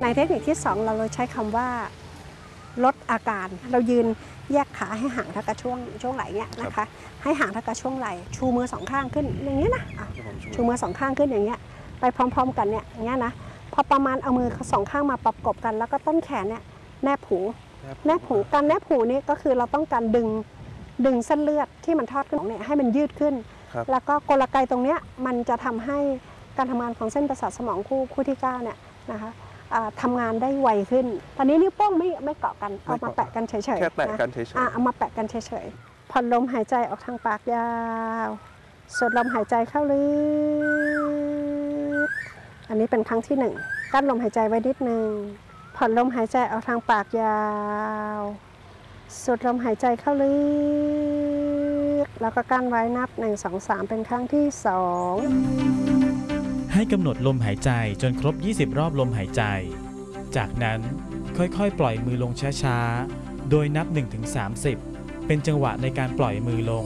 ในเทคนิคที่2เราใช้คำว่าลดอาการเรายืนแยกขาให้ห่างเท่ากับช่วงไหล่เนี้ยนะคะให้ห่างเท่ากับช่วงไหล่ชูมือ2ข้างขึ้นอย่างเงี้ยนะชูมือ2ข้างขึ้นอย่างเงี้ยไปพร้อมๆกันเนี่ยอย่างเงี้ยนะพอประมาณเอามือ2ข้างมาประกบกันแล้วก็ต้นแขนเนี่ยแนบหูการแนบหูนี่ก็คือเราต้องการดึงเส้นเลือดที่มันทอดขึ้นเนี่ยให้มันยืดขึ้นแล้วก็กลไกตรงเนี้ยมันจะทำให้การทำงานของเส้นประสาทสมองคู่ที่9เนี่ยนะคะทำงานได้ไวขึ้นตอนนี้นิ้วโป้งไม่เกาะกันเอามาแปะกันเฉยๆแค่แตะกันเฉยๆเอามาแปะกันเฉยๆผ่อนลมหายใจออกทางปากยาวสูดลมหายใจเข้าลึกอันนี้เป็นครั้งที่1กั้นลมหายใจไว้นิดนึงผ่อนลมหายใจออกทางปากยาวสูดลมหายใจเข้าลึกแล้วก็กั้นไว้นับ1 2 3เป็นครั้งที่2 ให้กำหนดลมหายใจจนครบ20รอบลมหายใจ จากนั้นค่อยๆปล่อยมือลงช้าๆโดยนับ 1-30 เป็นจังหวะในการปล่อยมือลง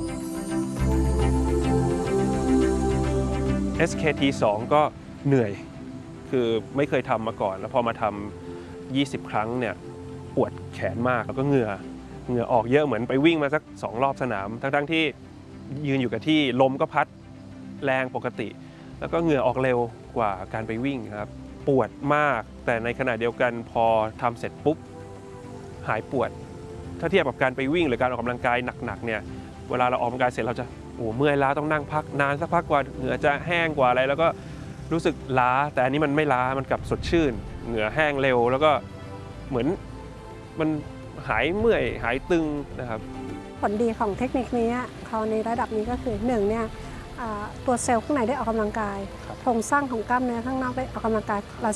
SKT 2ก็เหนื่อยคือไม่เคยทำมาก่อนแล้วพอมาทำ20 ครั้งเนี่ยปวดแขนมากแล้วก็เหงื่อออกเยอะเหมือนไปวิ่งมาสัก2รอบสนามทั้งที่ยืนอยู่กับที่ลมก็พัดแรงปกติแล้วก็เหงื่อออกเร็วกว่าการไปวิ่งครับปวดมากแต่ในขณะเดียวกันพอทำเสร็จปุ๊บหายปวดถ้าเทียบกับการไปวิ่งหรือการออกกำลังกายหนักๆเนี่ยเวลาเราออกกำลังกายเสร็จเราจะเมื่อยล้าต้องนั่งพักนานสักพักกว่าเหงื่อจะแห้งกว่าอะไรแล้วก็รู้สึกล้าแต่อันนี้มันไม่ล้ามันกลับสดชื่นเหงื่อแห้งเร็วแล้วก็เหมือนมันหายเมื่อยหายตึงนะครับผลดีของเทคนิคนี้เขาในระดับนี้ก็คือ1เนี่ยตัวเซลล์ข้างในได้ออกกำลังกายโครงสร้างของกล้ามเนื้อข้างนอกได้ออกกำลังกายเรา